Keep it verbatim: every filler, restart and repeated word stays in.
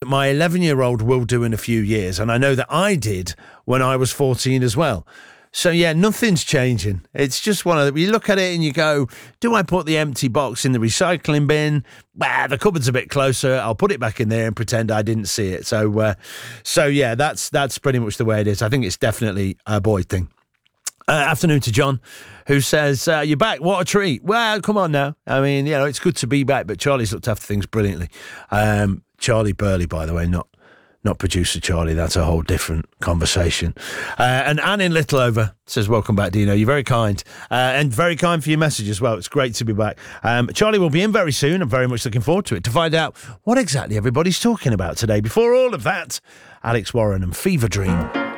my eleven-year-old will do in a few years, and I know that I did when I was fourteen as well. So, yeah, nothing's changing. It's just one of the... You look at it and you go, do I put the empty box in the recycling bin? Well, the cupboard's a bit closer. I'll put it back in there and pretend I didn't see it. So, uh, so yeah, that's that's pretty much the way it is. I think it's definitely a boy thing. Uh, afternoon to John, who says, uh, you're back, what a treat. Well, come on now. I mean, you know, it's good to be back, but Charlie's looked after things brilliantly. Um, Charlie Burley, by the way, not not producer Charlie. That's a whole different conversation. Uh, and Anne in Littleover says, welcome back, Dino. You're very kind. Uh, and very kind for your message as well. It's great to be back. Um, Charlie will be in very soon. I'm very much looking forward to it, to find out what exactly everybody's talking about today. Before all of that, Alex Warren and Fever Dream.